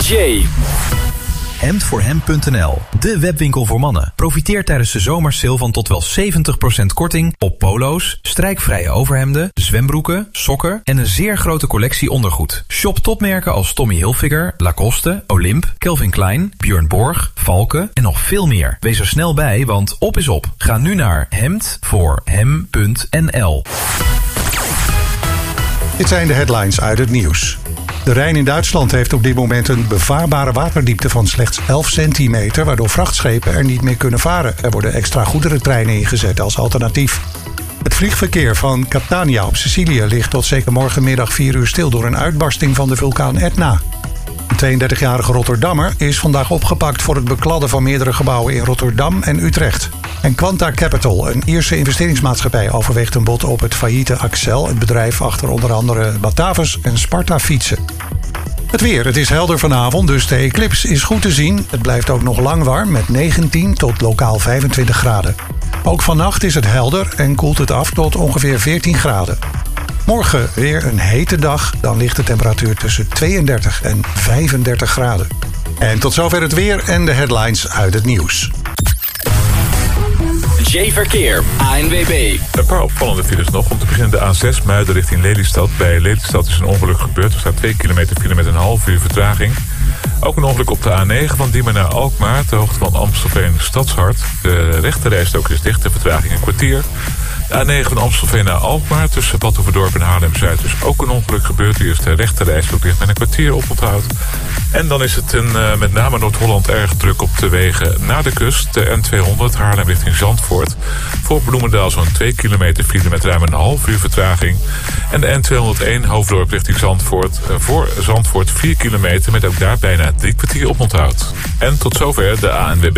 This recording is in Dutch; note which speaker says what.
Speaker 1: Jay.
Speaker 2: Hemdvoorhem.nl, de webwinkel voor mannen. Profiteer tijdens de zomersale van tot wel 70% korting op polo's, strijkvrije overhemden, zwembroeken, sokken en een zeer grote collectie ondergoed. Shop topmerken als Tommy Hilfiger, Lacoste, Olymp, Calvin Klein, Björn Borg, Valken en nog veel meer. Wees er snel bij, want op is op. Ga nu naar hemdvoorhem.nl.
Speaker 3: Dit zijn de headlines uit het nieuws. De Rijn in Duitsland heeft op dit moment een bevaarbare waterdiepte van slechts 11 centimeter... waardoor vrachtschepen er niet meer kunnen varen. Er worden extra goederentreinen ingezet als alternatief. Het vliegverkeer van Catania op Sicilië ligt tot zeker morgenmiddag 4 uur stil... door een uitbarsting van de vulkaan Etna. Een 32-jarige Rotterdammer is vandaag opgepakt voor het bekladden van meerdere gebouwen in Rotterdam en Utrecht. En Quanta Capital, een Ierse investeringsmaatschappij, overweegt een bod op het failliete Accel, het bedrijf achter onder andere Batavus en Sparta Fietsen. Het weer, het is helder vanavond, dus de eclipse is goed te zien. Het blijft ook nog lang warm met 19 tot lokaal 25 graden. Ook vannacht is het helder en koelt het af tot ongeveer 14 graden. Morgen weer een hete dag, dan ligt de temperatuur tussen 32 en 35 graden. En tot zover het weer en de headlines uit het nieuws.
Speaker 1: J-Verkeer, ANWB.
Speaker 4: Een paar opvallende files nog. Om te beginnen de A6 Muiden richting Lelystad. Bij Lelystad is een ongeluk gebeurd. Er staat 2 kilometer file met een half uur vertraging. Ook een ongeluk op de A9 van Diemen naar Alkmaar, ter hoogte van Amstelveen Stadshart. De rechterrijstrook is dicht, de vertraging een kwartier. De A9 van Amstelveen naar Alkmaar tussen Badhoevedorp en Haarlem-Zuid is ook een ongeluk gebeurd. Hier is de rechterrijstrook dicht met een kwartier oponthoud. En dan is het met name Noord-Holland erg druk op de wegen naar de kust. De N200 Haarlem richting Zandvoort. Voor Bloemendaal zo'n 2 kilometer file met ruim een half uur vertraging. En de N201 Hoofddorp richting Zandvoort. Voor Zandvoort 4 kilometer met ook daar bijna 3 kwartier oponthoud. En tot zover de ANWB.